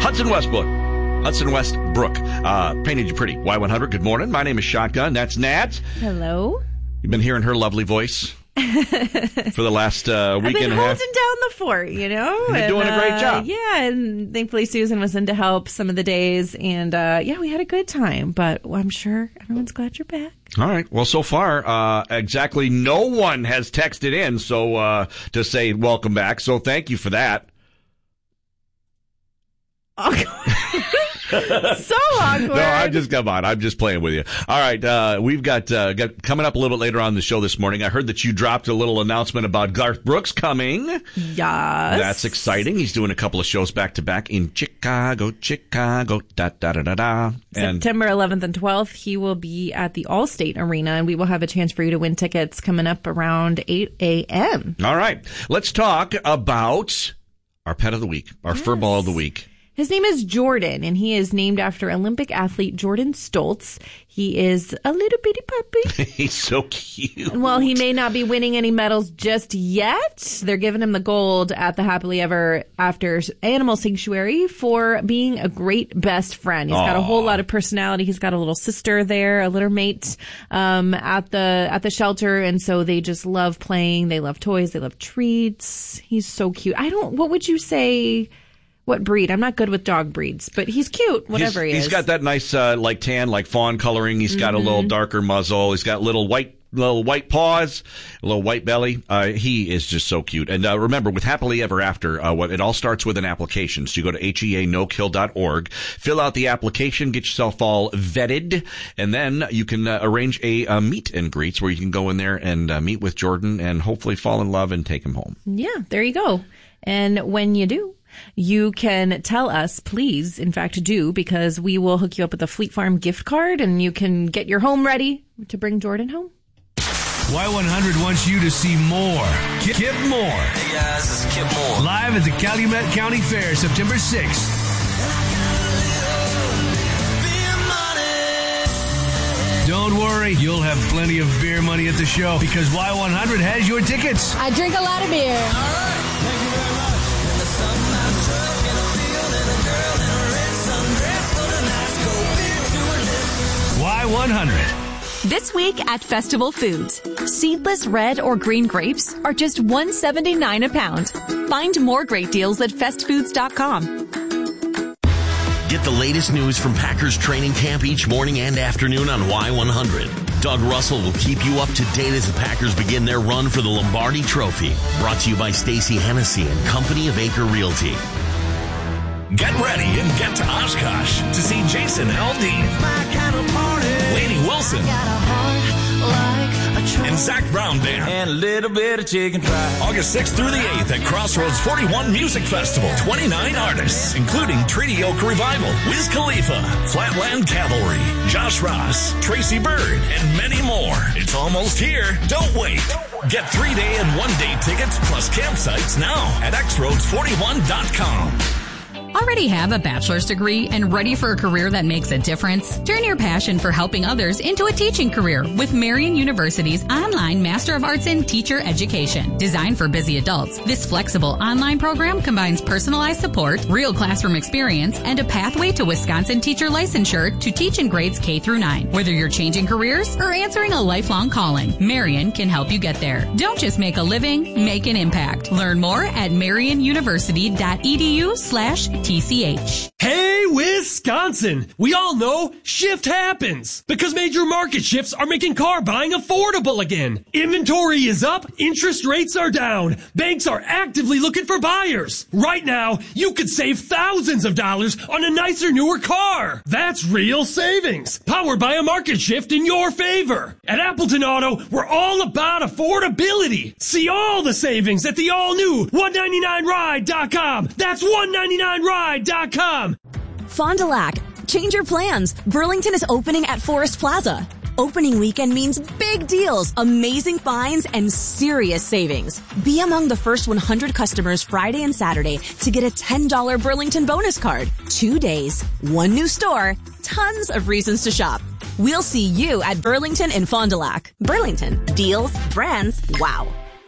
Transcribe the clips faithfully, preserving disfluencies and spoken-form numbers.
Hudson Westbrook. Hudson Westbrook. Uh, painted you pretty. Y one hundred, good morning. My name is Shotgun. That's Nat. Hello. You've been hearing her lovely voice for the last uh, week and a half. I've been holding down the fort, you know. You're and, doing a great uh, job. Yeah, and thankfully Susan was in to help some of the days. And, uh, yeah, we had a good time. But I'm sure everyone's glad you're back. All right. Well, so far, uh, exactly no one has texted in so uh, to say welcome back. So thank you for that. So awkward. No, I'm just, come on. I'm just playing with you. All right. Uh, we've got, uh, got coming up a little bit later on the show this morning. I heard that you dropped a little announcement about Garth Brooks coming. Yes. That's exciting. He's doing a couple of shows back to back in Chicago, Chicago, da, da, da, da, da. And September eleventh and twelfth, he will be at the Allstate Arena, and we will have a chance for you to win tickets coming up around eight a.m. All right. Let's talk about our pet of the week, our Yes. furball of the week. His name is Jordan, and he is named after Olympic athlete Jordan Stoltz. He is a little bitty puppy. He's so cute. And while he may not be winning any medals just yet, they're giving him the gold at the Happily Ever After Animal Sanctuary for being a great best friend. He's got a whole lot of personality. He's got a little sister there, a litter mate, um, at the at the shelter, and so they just love playing. They love toys. They love treats. He's so cute. I don't. What would you say? What breed? I'm not good with dog breeds, but he's cute, whatever he's, he is. He's got that nice, uh, like tan, like fawn coloring. He's got Mm-hmm. a little darker muzzle. He's got little white, little white paws, a little white belly. Uh, he is just so cute. And, uh, remember, with Happily Ever After, uh, what, it all starts with an application. So you go to H E A no kill dot org, fill out the application, get yourself all vetted, and then you can uh, arrange a uh, meet and greets where you can go in there and uh, meet with Jordan and hopefully fall in love and take him home. Yeah, there you go. And when you do, you can tell us, please, in fact, do, because we will hook you up with a Fleet Farm gift card and you can get your home ready to bring Jordan home. Y one hundred wants you to see more. Kip, Kip Moore. Hey guys, this is Kip Moore. Live at the Calumet County Fair, September sixth. Don't worry, you'll have plenty of beer money at the show because Y one hundred has your tickets. I drink a lot of beer. All right, thank you very much. In the sunlight truck, in a field, and a girl in a red sundress, go to nice, go beer to her lips. Y one hundred. This week at Festival Foods, seedless red or green grapes are just one dollar and seventy-nine cents a pound. Find more great deals at fest foods dot com. Get the latest news from Packers training camp each morning and afternoon on Y one hundred. Doug Russell will keep you up to date as the Packers begin their run for the Lombardi Trophy. Brought to you by Stacey Hennessy and Company of Acre Realty. Get ready and get to Oshkosh to see Jason Aldean, My kind of party. Lainey Wilson, and Zach Brown Band. And a little bit of chicken fried. August sixth through the eighth at Crossroads forty-one Music Festival. twenty-nine artists, including Treaty Oak Revival, Wiz Khalifa, Flatland Cavalry, Josh Ross, Tracy Bird, and many more. It's almost here. Don't wait. Get three-day and one-day tickets plus campsites now at x roads forty-one dot com. Already have a bachelor's degree and ready for a career that makes a difference? Turn your passion for helping others into a teaching career with Marian University's online Master of Arts in Teacher Education. Designed for busy adults, this flexible online program combines personalized support, real classroom experience, and a pathway to Wisconsin teacher licensure to teach in grades K through nine. Whether you're changing careers or answering a lifelong calling, Marian can help you get there. Don't just make a living, make an impact. Learn more at marian university dot e d u slash T C H. Hey, Wisconsin! We all know shift happens because major market shifts are making car buying affordable again. Inventory is up, interest rates are down, banks are actively looking for buyers. Right now, you could save thousands of dollars on a nicer, newer car. That's real savings, powered by a market shift in your favor. At Appleton Auto, we're all about affordability. See all the savings at the all-new one ninety-nine ride dot com. That's one ninety-nine ride dot com. Fond du Lac. Change your plans. Burlington is opening at Forest Plaza. Opening weekend means big deals, amazing finds, and serious savings. Be among the first one hundred customers Friday and Saturday to get a ten dollars Burlington bonus card. Two days, one new store, tons of reasons to shop. We'll see you at Burlington and Fond du Lac. Burlington. Deals, brands, wow.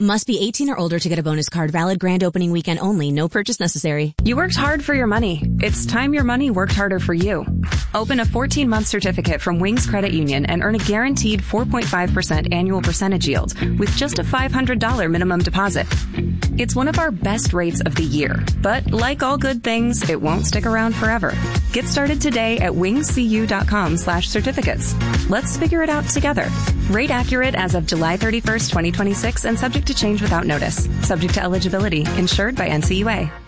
Must be eighteen or older to get a bonus card. Valid grand opening weekend only. No purchase necessary. You worked hard for your money. It's time your money worked harder for you. Open a fourteen-month certificate from Wings Credit Union and earn a guaranteed four point five percent annual percentage yield with just a five hundred dollars minimum deposit. It's one of our best rates of the year, but like all good things, it won't stick around forever. Get started today at wingscu.com slash certificates. Let's figure it out together. Rate accurate as of July thirty-first, twenty twenty-six and subject to change without notice. Subject to eligibility. Insured by N C U A.